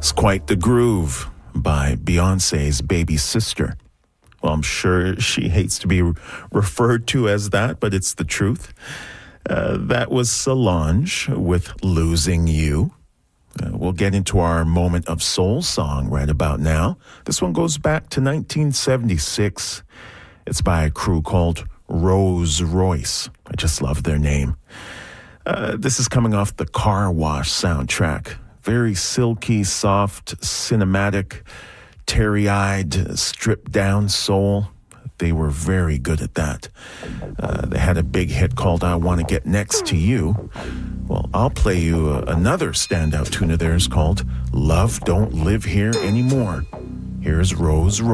It's quite the groove by Beyonce's baby sister. Well, I'm sure she hates to be referred to as that, but it's the truth. That was Solange with Losing You. We'll get into our moment of soul song right about now. This one goes back to 1976. It's by a crew called Rose Royce. I just love their name. This is coming off the Car Wash soundtrack. Very silky, soft, cinematic, teary-eyed, stripped-down soul. They were very good at that. They had a big hit called I Want to Get Next to You. Well, I'll play you another standout tune of theirs called Love Don't Live Here Anymore. Here's Rose Royce.